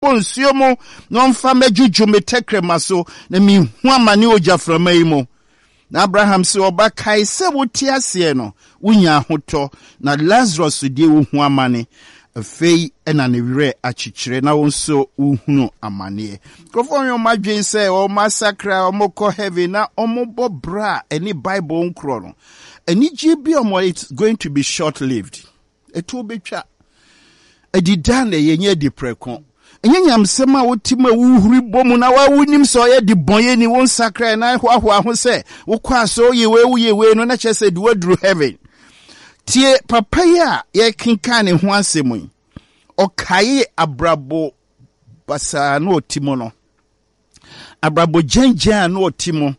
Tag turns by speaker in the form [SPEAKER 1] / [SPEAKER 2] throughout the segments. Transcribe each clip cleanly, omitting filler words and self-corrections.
[SPEAKER 1] nsuo mu na mfa majuju metekrema so na mi hu amane ojaframa yi mu na Abraham se oba kai se woti ase no wunya hoto na Lazarus die wo hu amane afei ena ne wire achichire na wonso uhunu amane krofo yo madwen se o massacre o moko heaven na o mobo bra any Bible nkro no ani gibi o it's going to be short lived eto betwa edida na yenye diprekon enyanyam sema wotima wuhuri bomu na wawunim so ye di bonye ni won sacre na hwahwa ho se wokwa so yewe no na chese di wadru heaven tie papa ya ye kinka ne ho asemu okaye abrabo basa no otimo no abrabo jenja no otimo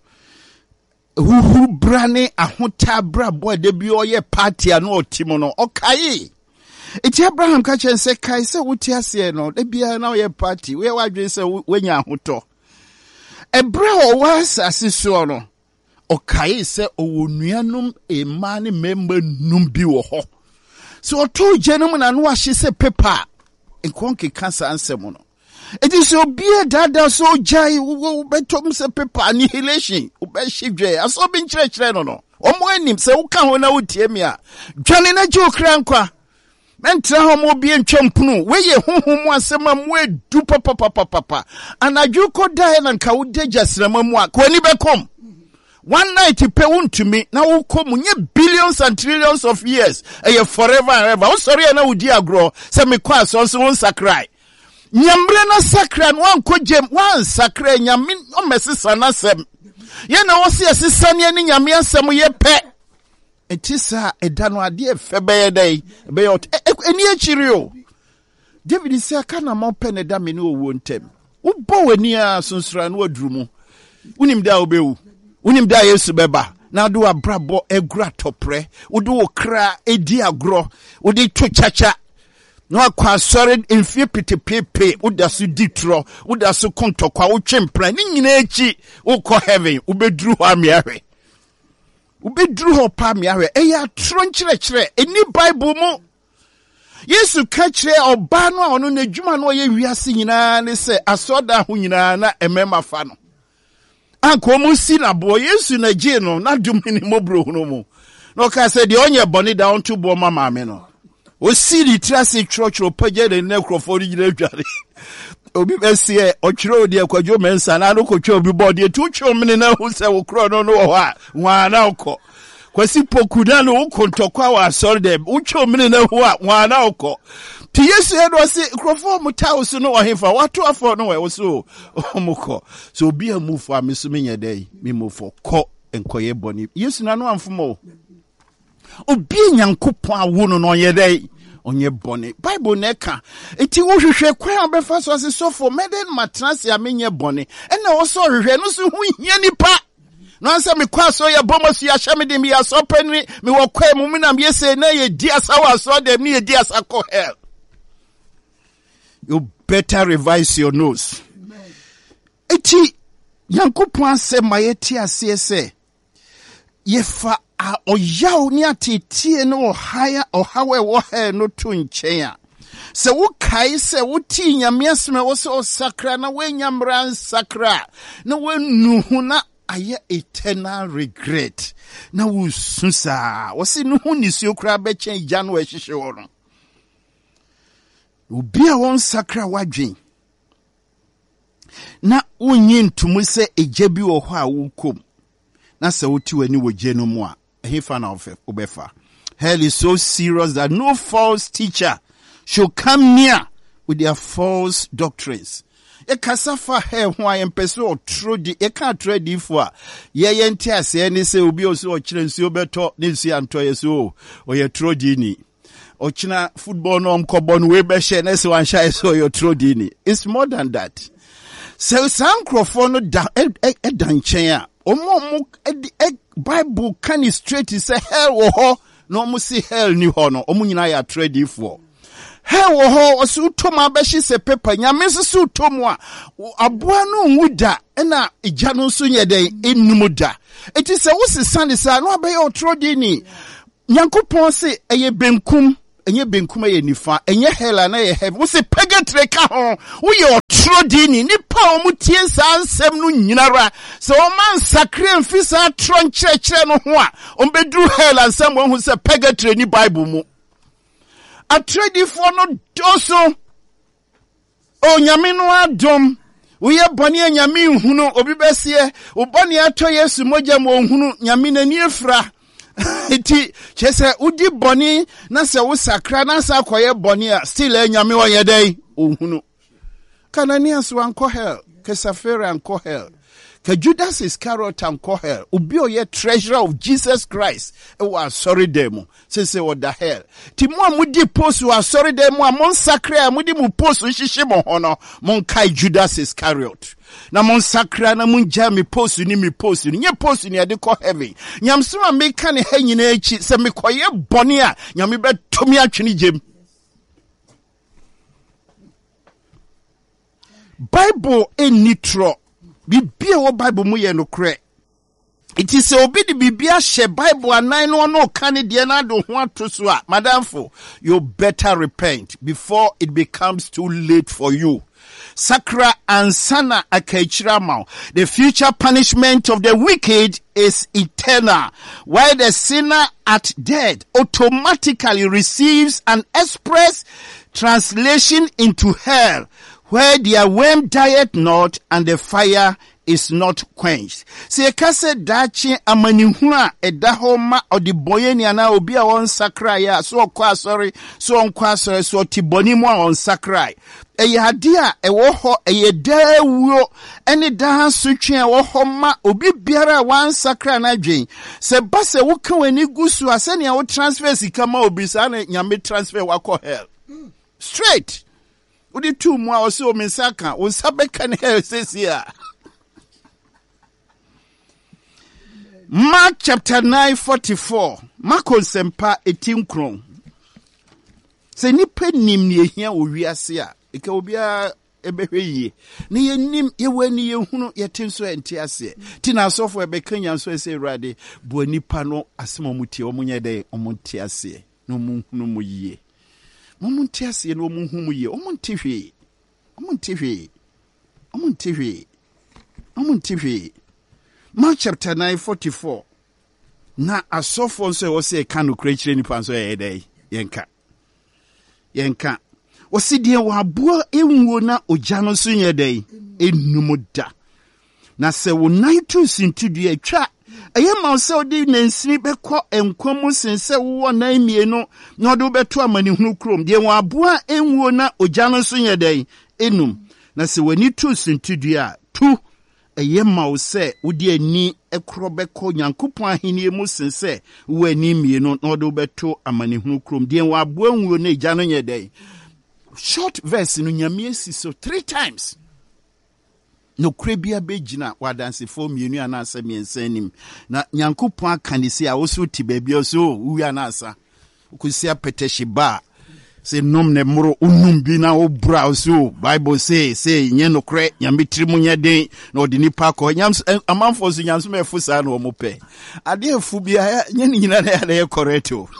[SPEAKER 1] huhu brane ahota abrabo de bi oye party no otimo no okaye iti Abraham ka chen se kai se wuti ase no de bia na oye party we wadwen se wenya ahoto ebra o was asiso no okaye se owonuanum ema ne member num bi wo ho so oto genum na no ahye se paper enkonke kansa ansem no iti so bia dada so jai wo betom se paper annihilation obehidwe aso bi nkyerɛkyerɛ no omo anim se wo ka ho na wotie me a dwane na gye okra nkwa mentra homo bi entwampunu weye honhom asema mu edu papa anadwo kodae na nka wo degasrama mu a kwani bekom one night pe wontumi na wo kom nye billions and trillions of years forever and ever wo sorry na wo di agro se me kwa so won sakrai nyambre na sakra no ankojem wan sakra nyame o mesesa na sem ye na wo se asesa ne ni nyame asem ye pe etisa edano ade febeye dai be yot eni akiri o David se aka na mo pene da me ne owo ntem wo bo wani a sunsura no adurumu unim da obewu unim da Yesu beba na do abrabo egura topre wo do okra edi agro wo di to chacha no akwa sore enfie petepepe wo da so ditro wo da so kontokwa wo twempra ni nyina echi wo ko heaven wo beduru ho amiahwe ubedru ho pa me ahwe eya tro nkyerɛkyerɛ eni Bible mu Yesu ka kyerɛ oba no a ono na dwuma no ye wiase nyinaa ne se asoda ho nyinaa na emema fa no anko mu si na bo Yesu na gye no na dum ni mobro no mu no ka se de onye boni da onto bo mama me no o si di trase twotwo pagye de na krofo ri gina dware obi besie otwero de akwadwo mensa na no kotwa obi body tu twom ne na hu se wo kro no wo ha wa na ukọ kwasi pokuda no ukontokwa wa sorry dem utwom ne na hu wa na ukọ ti Yesu edo se krofo mutawo no ohemfa wato afọ no we so omukọ so obi amufu ameso menye dai mimofo kọ enkoye boni Yesu na no amfomo obi nyankopon awo no no ye dai onye boni Bible neka eti wo hwehwe kwa obefa so ase sofo meden matrase amenye boni ena wo so hwehwe no so hu hia nipa no anse me kwa so ye bomosu ya hye me de me ya so pani me wo kwa mu na me yese na ye di asa wa so dem ne ye di asa ko hell. You better revise your nose. Eti yankopon ase mayeti ase se ye fa oyaw ni atetie no ohaya ohawe wo he no to nchen a se wo kai se wo ti nyame aseme wo se osakra na wenyamra sakra na wenu na aye eternal regret na wo susa wo se no hu nisio kra be chen gya no ehihye wo no obi a won sakra wadwen na onyi ntumu se egya bi wo ho a wo kom na se wo ti wani wo gye no mu a hell is so serious that no false teacher should come near with their false doctrines. E kasafa hell ho ayem peso o trodi e ka trodi fo a ye yenti ase ni se obi o so o kire nsi obeto ni nsi anto ye so o ye trodi ni o kina football no mkobo no we be she na se wan sha so yo trodi ni. It's more than that. So sankrofo no da danchen a omo Bible can straight say hell wo ho no mo see hell ni ho no omo nyina ya trade for hell wo ho osu toma be hye se paper nyame se tomo a aboa no nwuda na igya no so nye den enum da eti se wo se sane sa no abe yo trade ni nyankopon se eye benkum enye benkuma ye nifa enye hell na ye heaven. Wo se purgatory ka ho wo ye otro dini nipa o mutie sa ansem no nyinara se o man sakre mfisa tro nkyerɛkyerɛ no ho a o bedru hell ansem wo hu se purgatory ni Bible mu atredi fo no doso o nyame no adom uye boni nyame nhunu obi besie o boni ato Yesu mogya mo nhunu nyame nani efra iti chese udi boni na se wo sakra na sa koye boni a still nyame wo yedai ohunu Kananias wanko hell ke Safira anko hell ke Judas Iscariot anko hell ubi oye treasurer of Jesus Christ e wa sorry demo se what the hell ti mo amudi post wa sorry demo amon sakra amudi mu post nhihye mo hono mon kai Judas Iscariot na mon sakra na mun ja mi post ni nye post ni ade ko heaven nyamso ma me ka ne ha nyina echi se me koye bone a nyame be tomi atwene jem Bible enitro bibia wo Bible mu ye no kre it is obi di bibia she Bible anan no no kan de na do ho atoso a madamfo you better repent before it becomes too late for you. Sakra and sana akechirama. The future punishment of the wicked is eternal, while the sinner at death automatically receives an express translation into hell, where their worm dieth not and the fire is not quenched. Se kase dachi amanihuna edahoma odiboyeni ana obi a won sakra ya so kwa sorry so nkwa sorry so tiboni mu a won sakra eye ade a ewo ho eye dawuo ene da sotwe ewo ho ma obi biara wan sakra na dwen se ba se wo kan wani gusu asene a wo transfer sika ma obi sa na nyame transfer wako hell straight udi tu mu a o se o mensaka wo sabeka ne hell sesia. Mark chapter 9:44. Marko sempa 18 kron. Se nipa nim ne ehia owiase a eka obia ebehwe yie. Ne ye nim ye wani ye hunu ye tenso ente ase. Ti na asofo ebekanya so ese Awurade bo nipa no asema mutie omunye de omunte ase. No munhunu mu yie. Momunte ase no munhu mu yie. Omunte hwe. Omunte hwe. Omunte hwe. Omunte hwe. Mark chapter 9:44. Na asofo nso wo se ka no krechire nipa nso yedai yenka wosi die wo aboa enwo na ogya no so yedai enumuda na se wo naitu sintudu atwa ayema se odi nansini bekọ enkwam sense wo na mienu na odo beto amanihunu krom die wo aboa enwo na ogya no so yedai enum na se wani tu sintudu a tu ayema wo se wodi ani ekrobeko nyankopon ahenie mu sense wo ani mienu na odo beto amanihunu krom die wo aboa enwo na ogya no yedai. Short verse no nyame asi so 3 times. No krebia begina wadanse fo mienu anasa miensanim na nyankopon akanisi a wo so ti babia so wu anasa ukusia peteshiba se nom ne moro unum bi na wo bra so Bible say nye no kre nyame trimu nya den na odini pa ko nyam amanfo so nyamso me fusa na wo mope ade afu bia nye ni nyina na ye correct o.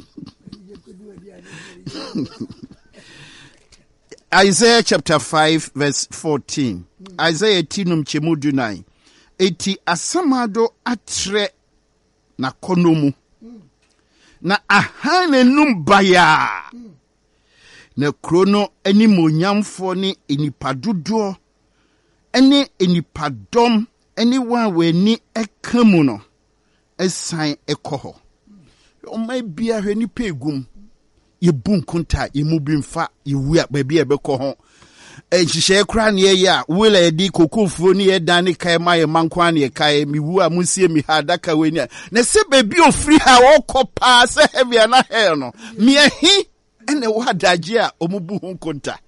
[SPEAKER 1] Isaiah chapter 5 verse 14. Isaiah tinum chemudu 9. Eti asamado atre na konomu. Na ahane numbaya. Na krono eni monyamfo ni enipadodo. Eni enipadom. Eni wanwe ni ekemu no. Esan ekoho. Omai biya hwe ni pegum. Ye bunkunta ye mubimfa ye wia baby ebeko ho ehihye kra ne ye a wela edi kokofuo ne ye dan ne kai ma ye mankwa ne ye kai mi wu a musie mi ha daka weni na se baby ofri ha wo kopa se heavy na hell no mi ehi ene wo adaje a omubu hunkunta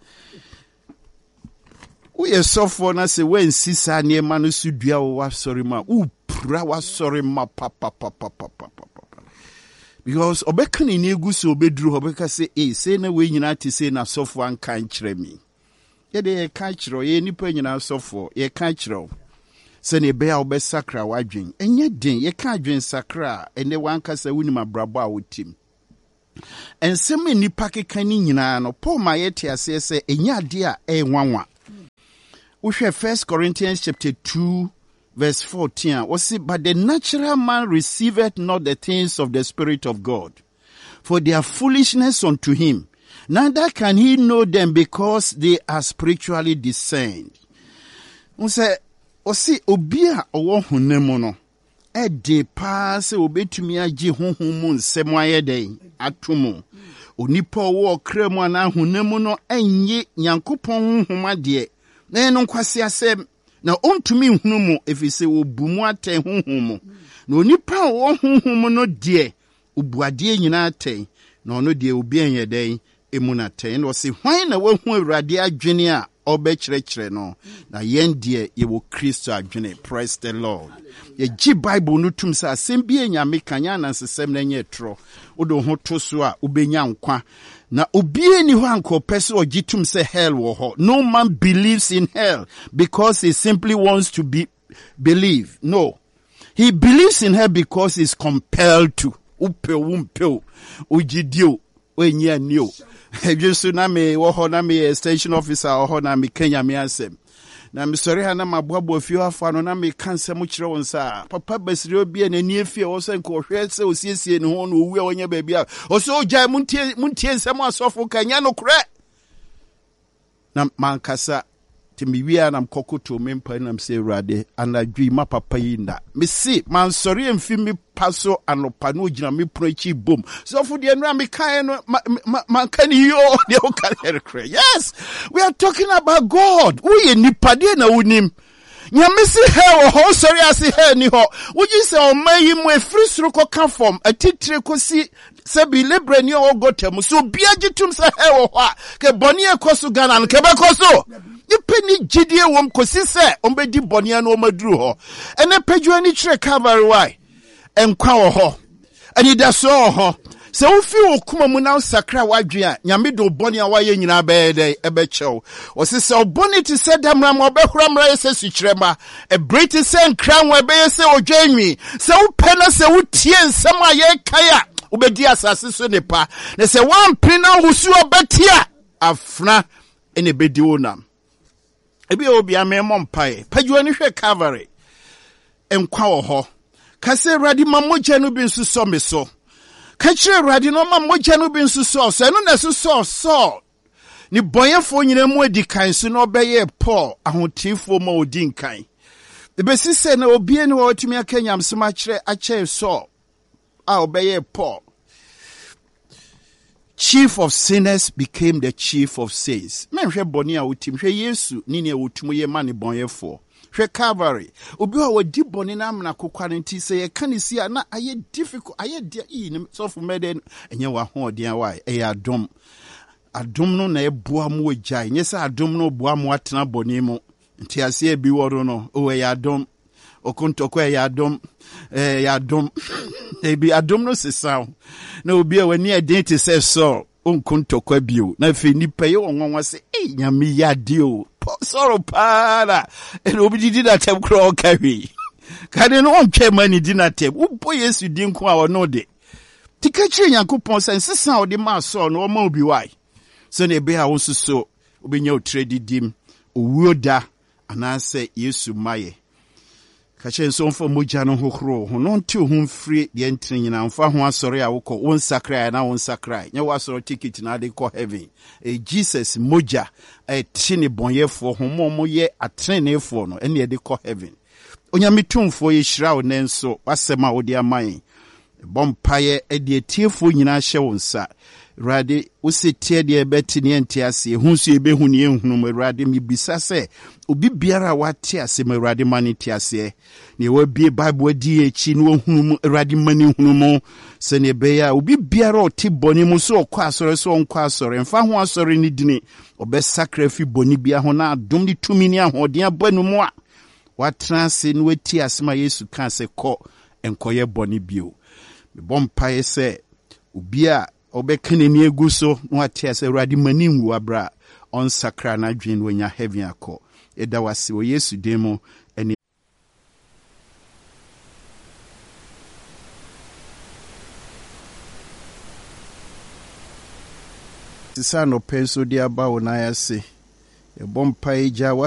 [SPEAKER 1] wo ye sofo na se wen sisa ne ma no sudua wo wa sorry ma u pra wa sorry ma papa. Because obekani ni eguso obedru obeka say na we nyina ti say na sofo an kan kire mi ye de kan kire ye nipa nyina sofo ye kan kire se ne be a obesakra wadwen enye den ye kan adwen sakra ene wan kasa wuni mabrabo a wotim And some nipa keka ni nyina no Paul ma yete ase se enya de a nwanwa. We share 1 Corinthians chapter 2 verse 14. We say, but the natural man receiveth not the things of the Spirit of God, for they are foolishness unto him. Neither can he know them because they are spiritually discerned. We say, obia owo honemu no de pa se obetumi agi honhom mu nsem ayede atomo onipa owo kremu ana honemu no enye Nyankopɔn honhom ade na no nkwase asem na ontumi hunu mu efise obumu ate honhom mu na onipa owo honhom no de obuade nyina ate na ono de obi enyeden emu na te na se hwan na wahu Awurade adwene a obechrekre no na yendie ye wo Kristo adwene. Praise the Lord. Ye gi Bible no tum sa asem bi enyame kanya na nsesem na nye tro odo ho to so a obenya nkwa na obi ni ho anko pese ogi tum se hell wo ho. No man believes in hell because he simply wants to believe. No, he believes in hell because he's compelled to. Upe ujidio wenye niyo. Jesu na me woho na me station officer woho na me Kenya me asem na me sori ha na maboabo afio afa no na me kanse mu kire won sa papa basiri obi na ni afie wo se nko hwe se osiesie ne ho no owu a wonya ba bia o so ogya muntie nsem asofo kanya no kure na mankasa timiwia na mkokoto mempa na mse Awurade anadwi ma papa yi nda me si man sori emfi mi paso anopa no gina me prochi bom so for the enra me kan no man kan yo de o kan. Yes, we are talking about God. We nipade na unim nyame si he ho sori ase he ni ho woji se o mayi mu efri suru ko ka form atitire ko si se bi lebre ni o gotem so bia gitum se he ho a ke boni ekoso Ghana ke be koso ipeni gidie wom kosi se ombedi boni na o maduru ho ene paju ani kire Calvary why enkwa wo ho ani da so ho se wo fi okuma mu na sakra wadwe a nyame do boni a waye nyina be dey ebe chew o se oboni ti se damra ma obehura se sukrema e briti se nkran we be se odwanwi se wo pena se wo tie nsem a ye kaya obedi asase so nepa na se wan pina husu obetia afna ene bedi wonam ebi obi amemo mpae pagwa ni hwe Calvary enkwa wo ho kase Awurade ma mogya no bi nso so me so ka kire Awurade no ma mogya no bi nso so eno na so ni boyefo nyina mu adi kan so no obeye Paul ahotifo ma odi nkan ebesi se na obi eni wa otumi akanyam sema kire ache so a obeye Paul. Chief of sinners became the chief of saints. Men hwe boni a utim hwe Yesu ni ne wotumu ye mane bonyefo. Hwe Calvary. Obi wa wadi boni na amna kokwa nti se ye kanisi na aye difficult aye dia yi so for meden enye wa ho odian wa e adom. Adom no na eboa mu ogya. Nye se adom no boa mu atena boni mu. Nti ase e bi woro no o e adom. Okontoko e adom. Adom. Ebi adom no sesa na obi a wani identity say so onkontokwa bio na fe nipa ye wonwa se nyame yade o soro para and obi did that tem kro kawi kade no ontwe mani di na tem upo Yesu di nko a wono de tikachire Nyankopon se sesa o de ma so no ma obi wai so na ebe a wonso so obenya o trade dim owuoda anase Yesu maye kache so mfa mogya no hohoro ho no nte ho mfiri de entene nyina mfa ho asore a wokọ won sakrai na won sakrai nya wasoro ticket na de kọ heaven Jesus mogya tini bonyefo ho mo ye atrenefo no ene de kọ heaven onyamitumfo ye hyira wo nenso wasema wo de aman bompaye de etiefo nyina hye wo nsa Awurade usetie de ebeti ne entiase hunsu ebehu ne ehunu mo Awurade mibisa se obi biara wate ase mo Awurade mani tiase ne wabie Bible adi echi ne ohunu mo Awurade mani hunu mo se ne beya obi biara oti boni mu so okọ asore so onko asore mfa ho asore ni dini obesakrafi boni bia ho na adom ni tumi ni ahoden abanu mu a watranse ne wati asema Yesu kan se kọ enkoye boni bio me bompae se obi a obekene ni egu so no atia se Awurade mani nwu abra on sakra na dwen wanya heaven akọ eda wase o Yesu demo eni yɛte sɛ anɔpɛ nso de aba wo nan ase yɛbɔ mpae gya